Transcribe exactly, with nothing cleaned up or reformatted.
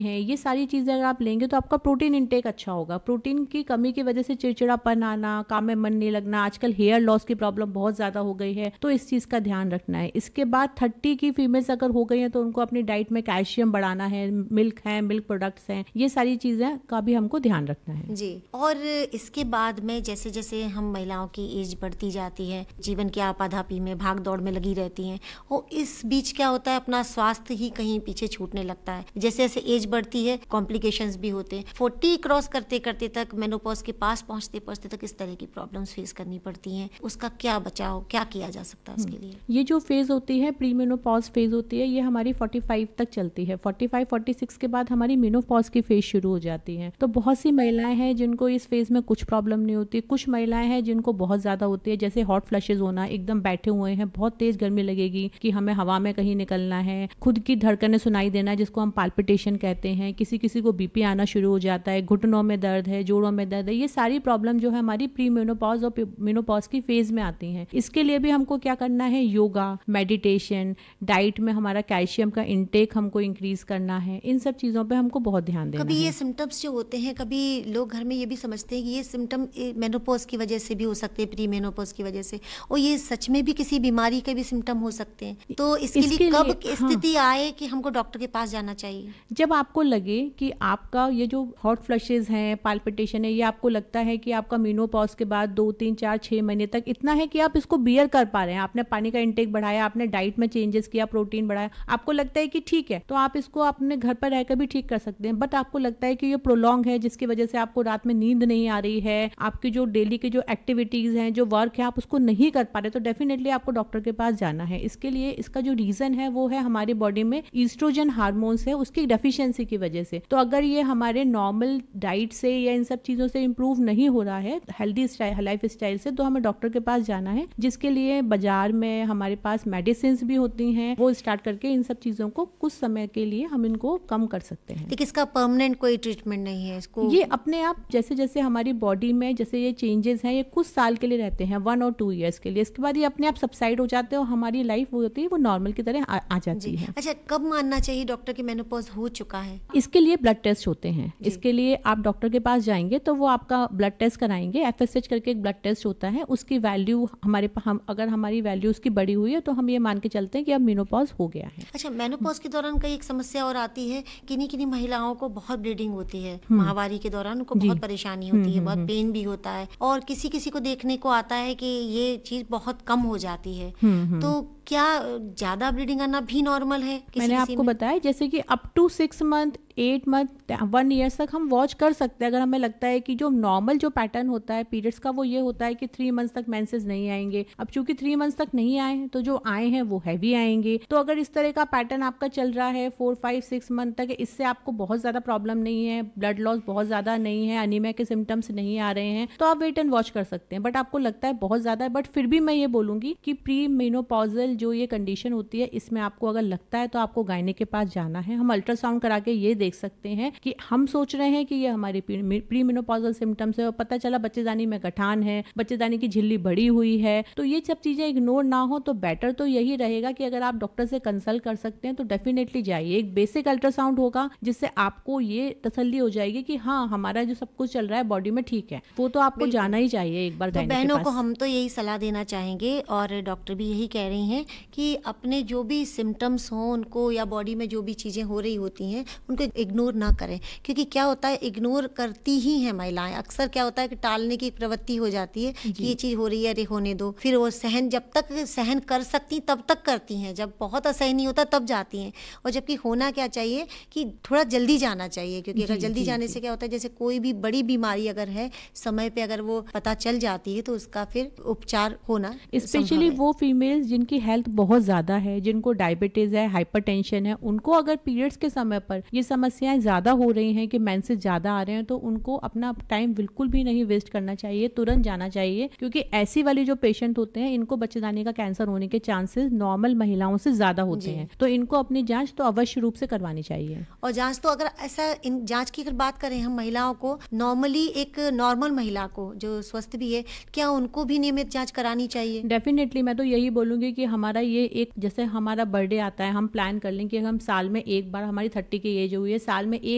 है, ये सारी चीज़ें अगर आप लेंगे तो आपका प्रोटीन इंटेक अच्छा होगा। प्रोटीन की कमी की वजह से चिड़चिड़ापन आना, काम में मन नहीं लगना, आजकल हेयर लॉस की प्रॉब्लम बहुत ज़्यादा हो गई है, तो इस चीज़ का ध्यान रखना है। इसके बाद थर्टी की फीमेल्स अगर हो गई हैं तो उनको अपनी डाइट में कैल्शियम बढ़ाना है, मिल्क है, मिल्क प्रोडक्ट्स हैं, ये सारी चीज़ें का भी हमको ध्यान रखना है जी। और इसके बाद में जैसे जैसे हम महिलाओं की एज बढ़ती जाती है, जीवन की आपाधापी में भाग दौड़ में लगी रहती हैं, और इस बीच क्या होता है, अपना स्वास्थ्य ही कहीं पीछे छूटने लगता है। जैसे जैसे एज बढ़ती है कॉम्प्लिकेशंस भी होते हैं। फोर्टी क्रॉस करते करते तक, मेनोपॉज के पास पहुंचते पहुंचते तक इस तरह की प्रॉब्लम्स फेस करनी पड़ती हैं। उसका क्या बचाव, क्या किया जा सकता है उसके लिए? ये जो फेज होती है, प्री मेनोपॉज फेज होती है, ये हमारी पैंतालीस तक चलती है। पैंतालीस छियालीस के बाद हमारी मेनोपॉज की फेज शुरू हो जाती है। तो बहुत सी महिलाएं हैं जिनको इस फेज में कुछ प्रॉब्लम नहीं होती, कुछ महिलाएं हैं जिनको बहुत ज्यादा होती है, जैसे हॉट फ्लशेज होना, एकदम बैठे हुए हैं, बहुत तेज गर्मी लगेगी कि हमें हवा में कहीं निकलना है, खुद की धड़कनें सुनाई देना जिसको हम पाल्पिटेशन कहते हैं, किसी किसी को बीपी आना शुरू हो जाता है, घुटनों में दर्द है, जोड़ों में दर्द है। ये सारी प्रॉब्लम जो है हमारी प्री मेनोपॉज और मेनोपॉज की फेज में आती हैं। इसके लिए भी हमको क्या करना है, योगा, मेडिटेशन, डाइट में हमारा कैल्शियम का इंटेक हमको इंक्रीज करना है, इन सब चीजों पे हमको बहुत ध्यान देना कभी है। ये सिम्टम्स जो होते हैं, कभी लोग घर में ये भी समझते हैं कि ये सिम्टम मेनोपॉज की वजह से भी हो सकते हैं, प्री मेनोपॉज की वजह से, और ये सच में भी किसी बीमारी के भी सिम्टम हो सकते हैं। तो इसके, इसके लिए कब लिए, स्थिति हाँ, आए कि हमको डॉक्टर के पास जाना चाहिए? जब आपको लगे कि आपका ये जो हॉट फ्लशेज हैं, पाल्पिटेशन है, ये आपको लगता है कि आपका मेनोपॉज के बाद दो तीन चार छः महीने तक इतना है कि आप इसको बियर कर पा रहे हैं, आपने पानी का इंटेक बढ़ाया, आपने डाइट में चेंजेस किया, प्रोटीन बढ़ाया, आपको लगता है कि ठीक है, तो आप इसको अपने घर पर रहकर भी ठीक कर सकते हैं। बट आपको लगता है कि ये प्रोलॉन्ग है, जिसकी वजह से आपको रात में नींद नहीं आ रही है, आपकी जो डेली की जो एक्टिविटीज हैं, जो वर्क है, आप उसको नहीं कर पा रहे, तो डेफिनेटली आपको डॉक्टर के पास जाना है। इसके लिए इसका जो रीजन है वो है हमारी बॉडी में ईस्ट्रोजन हार्मोन्स है, उसकी डेफिशिएंसी की वजह से। तो अगर ये हमारे नॉर्मल डाइट से या इन सब चीजों से इंप्रूव नहीं हो रहा है, हेल्दी लाइफ स्टाइल से, तो हमें डॉक्टर के पास जाना है, जिसके लिए बाजार में हमारे पास मेडिसिन भी होती हैं, वो स्टार्ट करके इन सब चीजों को कुछ समय के लिए हम इनको कम कर सकते हैं। लेकिन इसका परमानेंट कोई ट्रीटमेंट नहीं है इसको? ये अपने आप जैसे जैसे हमारी बॉडी में जैसे ये चेंजेस हैं, ये कुछ साल के लिए रहते हैं, वन और टू इयर्स के लिए। इसके बाद ये अपने आप सबसाइड हो जाते हैं और हमारी लाइफ वो होती है वो नॉर्मल की तरह आ, आ जाती है। अच्छा, कब मानना चाहिए डॉक्टर की मेनोपॉज हो चुका है? इसके लिए ब्लड टेस्ट होते हैं। इसके लिए आप डॉक्टर के पास जाएंगे तो वो आपका ब्लड टेस्ट कराएंगे, एफ एस एच करके एक ब्लड टेस्ट होता है, उसकी वैल्यू हमारे हम अगर हमारी वैल्यू उसकी बड़ी हुई है तो हम ये मान के चलते हैं कि अब मेनोपॉज हो गया है। अच्छा, मेनोपॉज के दौरान कई एक समस्या और आती है, किन्हीं किन्हीं महिलाओं को बहुत ब्लीडिंग होती है, माहवारी के दौरान उनको बहुत परेशानी होती है, बहुत पेन भी होता है, और किसी किसी को देखने को आता है कि ये चीज बहुत कम हो जाती है। तो क्या ज्यादा ब्लीडिंग आना भी नॉर्मल है? किसी मैंने किसी आपको में? बताया जैसे कि up to six month eight month one year तक हम वॉच कर सकते हैं। अगर हमें लगता है कि जो नॉर्मल जो पैटर्न होता है पीरियड्स का वो ये होता है कि थ्री मंथ्स तक मेंसेस नहीं आएंगे, अब चूंकि थ्री मंथ्स तक नहीं आए हैं तो जो आए हैं वो हैवी आएंगे। तो अगर इस तरह का पैटर्न आपका चल रहा है फोर फाइव सिक्स मंथ तक, इससे आपको बहुत ज्यादा प्रॉब्लम नहीं है, ब्लड लॉस बहुत ज्यादा नहीं है, अनीमिया के सिम्टम्स नहीं आ रहे हैं, तो आप वेट एंड वॉच कर सकते हैं। बट आपको लगता है बहुत ज्यादा है, बट फिर भी मैं ये बोलूंगी कि प्री मेनोपॉजल जो ये कंडीशन होती है, इसमें आपको अगर लगता है तो आपको गायने के पास जाना है। हम अल्ट्रासाउंड करा के ये देख सकते हैं कि हम सोच रहे हैं कि ये हमारे प्री मेनोपॉजल सिम्टम्स है, और पता चला बच्चेदानी में गठान है, बच्चेदानी की झिल्ली बड़ी हुई है, तो ये सब चीजें इग्नोर ना हो तो बेटर तो यही रहेगा कि अगर आप डॉक्टर से कंसल्ट कर सकते हैं तो डेफिनेटली जाइए। एक बेसिक अल्ट्रासाउंड होगा जिससे आपको ये तसल्ली हो जाएगी कि हाँ हमारा जो सब कुछ चल रहा है बॉडी में ठीक है, वो तो आपको जाना ही चाहिए एक बार। तो बहनों को हम तो यही सलाह देना चाहेंगे, और डॉक्टर भी यही कह रही हैं कि अपने जो भी सिम्टम्स हों उनको, या बॉडी में जो भी चीज़ें हो रही होती हैं उनको इग्नोर ना करें, क्योंकि क्या होता है इग्नोर करती ही हैं महिलाएं। अक्सर क्या होता है कि टालने की प्रवृत्ति हो जाती है कि ये चीज़ हो रही है, अरे होने दो, फिर वो सहन जब तक सहन कर सकती तब तक करती हैं, जब बहुत असहन नहीं होता तब जाती हैं। और जबकि होना क्या चाहिए कि थोड़ा जल्दी जाना चाहिए, क्योंकि अगर जल्दी जाने से क्या होता है, जैसे कोई भी बड़ी बीमारी अगर है समय पे अगर वो पता चल जाती है तो उसका फिर उपचार होना, स्पेशली वो फीमेल्स जिनकी हेल्थ बहुत ज्यादा है, जिनको डायबिटीज है, हाइपरटेंशन है, उनको अगर पीरियड्स के समय पर ये समस्याएं ज्यादा हो रही हैं कि मेंसेस ज्यादा आ रहे हैं, तो उनको अपना टाइम बिल्कुल भी नहीं वेस्ट करना चाहिए, तुरंत जाना चाहिए, क्योंकि ऐसी वाली जो पेशेंट होते हैं इनको बच्चेदानी का कैंसर होने के चांसेस नॉर्मल महिलाओं से ज्यादा होते हैं, तो इनको अपनी जांच तो अवश्य रूप से करवानी चाहिए। और जांच तो अगर ऐसा इन जांच की अगर बात करें हम महिलाओं को, नॉर्मली एक नॉर्मल महिला को जो स्वस्थ भी है, क्या उनको भी नियमित जांच करानी चाहिए? डेफिनेटली मैं तो यही बोलूंगी कि हमारा ये एक, जैसे हमारा बर्थडे आता है, हम प्लान कर लें कि हम साल में एक बार, हमारी थर्टी की एज हुई है, साल में एक